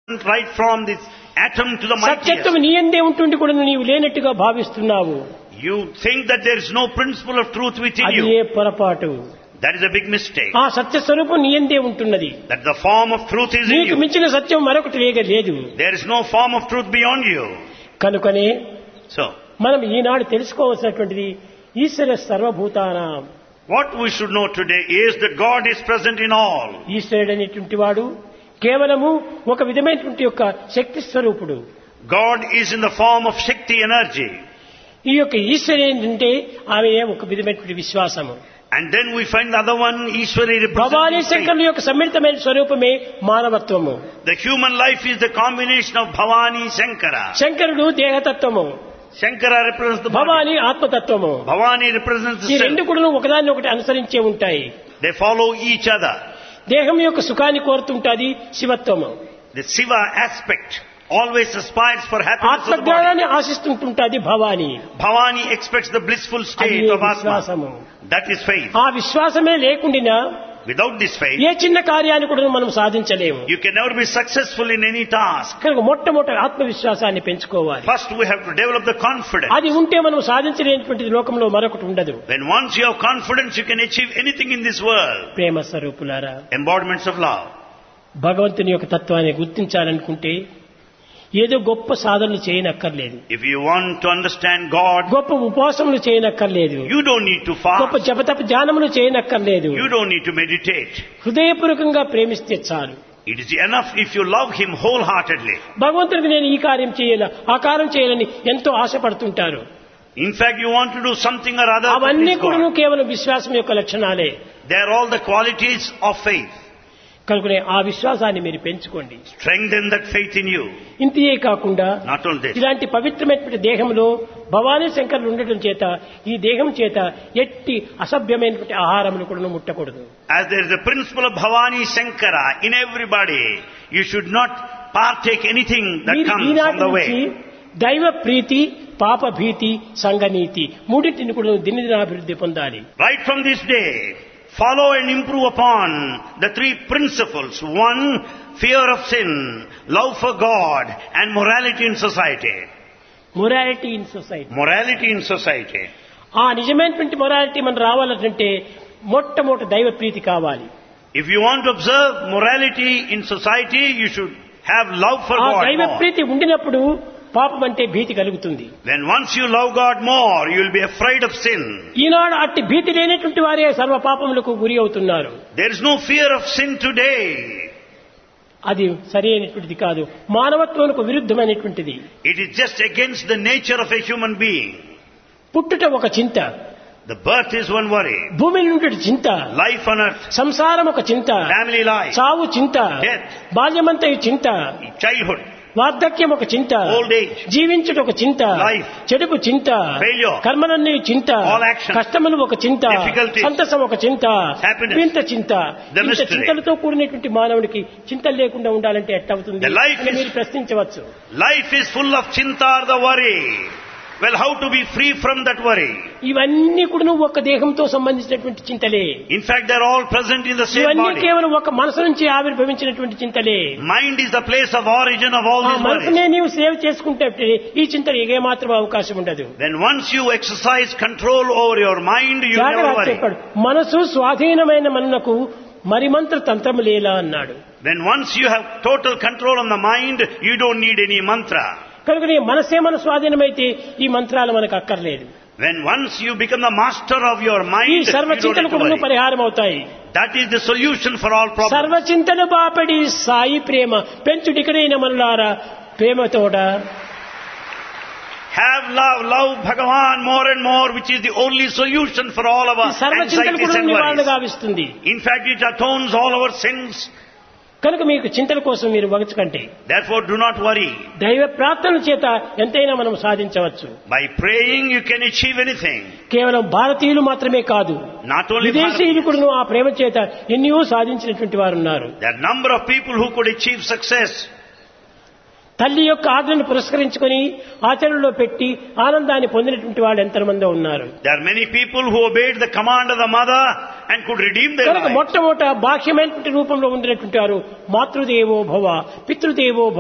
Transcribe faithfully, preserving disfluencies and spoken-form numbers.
right from this atom to the సత్యత్వం mightiest. నీ యందే ఉంటుంది కూడా నీవు లేనట్టుగా భావిస్తున్నావు. You think that there is no principle of truth within అది you. ఏ పొరపాటు. That is a big mistake. ఆ సత్య స్వరూపం నీ యందే ఉంటున్నది. That the form of truth is in నీకు you. మించిన సత్యం మరొకటి వేగ లేదు. There is no form of truth beyond you. కనుకనే So, మనం ఈనాడు తెలుసుకోవాల్సినటువంటిది ఈశ్వర సర్వభూతానాం. what we should know today is that God is present in all. ఈశ్వరుడు అనేటువంటి వాడు కేవలము ఒక విధమైనటువంటి యొక్క శక్తి స్వరూపుడు. God is in the form of Shakti energy. ఈ యొక్క ఈశ్వరు ఏంటంటే ఆమె ఒక విధమైనటువంటి విశ్వాసము. And then we find the other one, Ishwari Bhavani representing శంకరుల యొక్క సమ్మిళితమైన స్వరూపమే మానవత్వము. faith. The human life is the combination of Bhavani Shankara. శంకరుడు దేహతత్వము, Shankara represents the body. Bhavani ఆత్మతత్వము. Bhavani represents ఈ the రెండు self. కూడా ఒకదాన్ని ఒకటి అనుసరించే ఉంటాయి. They follow each other. దేహం యొక్క సుఖాన్ని కోరుతుంటాది శివత్వము. The Shiva aspect always aspires for happiness of the body. ఆత్మజ్ఞానాన్ని ఆశిస్తుంటుంటాది Bhavani. Bhavani expects the blissful అది state ఏ of Atma. విశ్వాసము. That is faith. ఆ విశ్వాసమే లేకుండా Without this faith, ఏ చిన్న కార్యాన్ని కూడా మనం సాధించలేము. you can never be successful in any task. కనుక మొట్టమొదటి ఆత్మవిశ్వాసాన్ని పెంచుకోవాలి. First we have to develop the confidence. అది ఉంటే మనం సాధించలేనటువంటి లోకంలో మరొకటి ఉండదు. When once you have confidence, you can achieve anything in this world. ప్రేమ స్వరూపులారా, Embodiments of love. భగవంతుని యొక్క తత్వాన్ని గుర్తించాలనుకుంటే ఏదో గొప్ప సాధనలు చేయనక్కర్లేదు, If you want to understand God, గొప్ప ఉపవాసములు చేయనక్కర్లేదు, you don't need to గొప్ప fast. జపతప ధ్యానములు చేయనక్కర్లేదు. You don't need to meditate. హృదయపూర్వకంగా ప్రేమిస్తే చాలు. It is enough if you love Him wholeheartedly. భగవంతుడికి నేను ఈ కార్యం చేయాల ఆ కార్యం చేయాలని ఎంతో ఆశపడుతుంటారు. In fact, you want to do something or other to అవన్నీ please కూడా God. కేవలం విశ్వాసం యొక్క లక్షణాలే. They are all the qualities of faith. కనుకనే ఆ విశ్వాసాన్ని మీరు పెంచుకోండి. Strengthen that faith in you. ఇంతే కాకుండా Not only this. ఇలాంటి పవిత్రమైనటువంటి దేహంలో భవానీ శంకరులు ఉండటం చేత ఈ దేహం చేత ఎట్టి అసభ్యమైనటువంటి ఆహారములు కూడా ముట్టకూడదు. As there is a principle of Bhavani Shankara in everybody, you should not partake anything that మీరు comes ఈనాటి on the నుంచి way. దైవ ప్రీతి, పాప భీతి, సంఘనీతి మూడింటిని కూడా దినదినాభివృద్ధి పొందాలి. Right from this day, follow and improve upon the three principles. One, fear of sin, love for God, and morality in society. Morality in society. Morality in society. ఆ నిజమైనటువంటి మొరాలిటీ మనం రావాలంటే మొట్టమొదటి దైవ ప్రీతి కావాలి. If you want to observe morality in society, you should have love for ఆ God దైవ more. ప్రీతి ఉండినప్పుడు పాపం అంటే భీతి కలుగుతుంది. When once you love God more, you will be afraid of sin. ఈనాడు అట్టి భీతి లేనటువంటి వారే సర్వ పాపములకు గురి అవుతున్నారు. There is no fear of sin today. అది సరి అయినటువంటిది కాదు, మానవత్వానికి విరుద్ధమైనటువంటిది. It is just against the nature of a human being. పుట్టుట ఒక చింత, The birth is one worry. భూమి నుండి చింత, Life on earth, సంసారం ఒక చింత, family life, చావు చింత, Death. బాల్యమంతయు చింత, childhood, వార్ధక్యం ఒక చింత, old age, జీవించుట ఒక చింత, Life. చెడుపు చింత, Failure. కర్మలన్నీ చింత, All actions. కష్టములు ఒక చింత, Difficulties. సంతసం ఒక చింత, Happiness. వింత చింత. The ఇంత mystery. చింతలతో కూడినటువంటి మానవుడికి చింతలు లేకుండా ఉండాలంటే ఎట్టవుతుంది The life అని is- మీరు ప్రశ్నించవచ్చు. life is full of chinta or the worry. Well, how to be free from that worry? ఇవన్నీ కూడా ఒక్క దేహంతో సంబంధించినటువంటి చింతలే. In fact, they are all present in the same ఇవన్నీ body. కేవలం ఒక మనసు నుంచి ఆవిర్భవించినటువంటి చింతలే. Mind is the place of origin of all ఆ these మనసునే worries. నీవు సేవ్ చేసుకుంటే ఈ చింతలు ఏ మాత్రం అవకాశం ఉండదు. Then once you exercise control over your mind, you never జాగ్రత్త worry. చెప్పాడు, మనసు స్వాధీనమైన మనకు మరిమంత్ర తంత్రము లేలా అన్నాడు. When once you have total control on the mind, you don't need any mantra. కనుక నీ మనసే మన స్వాధీనమైతే ఈ మంత్రాలు మనకు అక్కర్లేదు. When once you become the master of your ఈ mind, సర్వ you don't చింతలు need to కూడా worry. పరిహారం అవుతాయి. That is the solution for all problems. సర్వ చింతలు బాపడి సాయి ప్రేమ పెంచుడికనైన మనులారా ప్రేమతోడ Have love, love Bhagavan more and more, which is the only solution for all of ఈ our సర్వ చింతలు anxieties కూడా and నివారణ worries. గావిస్తుంది. In fact, it atones all our sins. కనుక మీకు చింతల కోసం మీరు వగచుకంటే Therefore, do not worry. దైవ ప్రార్థన చేత ఎంతైనా మనం సాధించవచ్చు. By praying, you can achieve anything. కేవలం భారతీయులు మాత్రమే కాదు, Not only విదేశీయులు Bharat. కూడా ఆ ప్రేమ చేత ఎన్నో సాధించినటువంటి వారు ఉన్నారు. There are a number of people who could achieve success. తల్లి యొక్క ఆజ్ఞను పురస్కరించుకొని ఆచరణలో పెట్టి ఆనందాన్ని పొందినటువంటి వాళ్ళు ఎంతమందో ఉన్నారు. There are many people who obeyed the command of the mother and could redeem their కనుక life. మొట్టమొదట బాహ్యమైనటువంటి రూపంలో ఉండినటువంటి వారు మాతృదేవో భవ, పితృదేవో భవ.